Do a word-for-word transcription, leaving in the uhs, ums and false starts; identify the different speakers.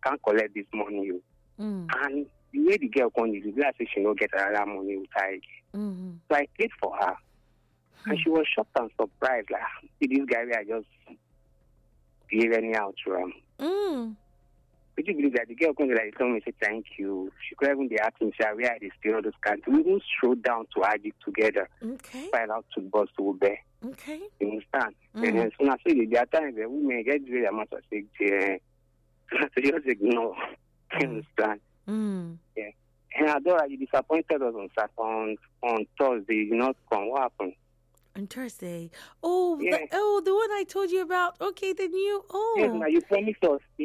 Speaker 1: can't collect this money.
Speaker 2: Mm.
Speaker 1: And the way the girl come, you glad say she no get another money with her again.
Speaker 2: Mm-hmm.
Speaker 1: So I paid for her. And she was shocked and surprised, like, see this guy where I just gave anyhow to him.
Speaker 2: Mm.
Speaker 1: Could you believe that the girl comes like told me say thank you? She could even be asking say where I still all those kinds. We even strode down to Adik together.
Speaker 2: Okay.
Speaker 1: Find out to bus to Ube.
Speaker 2: Okay.
Speaker 1: You understand?
Speaker 2: Mm.
Speaker 1: And then soon as I say there are times that women get very amount of sick uh, so just ignore. You understand?
Speaker 2: Mm.
Speaker 1: Yeah. And Adora, you disappointed us on Sat- on on Thursday. You did not come. What happened?
Speaker 2: On Thursday. Oh,
Speaker 1: Yeah.
Speaker 2: the, oh, the one I told you about. Okay, the new. Oh.
Speaker 1: Yes, now you promised us.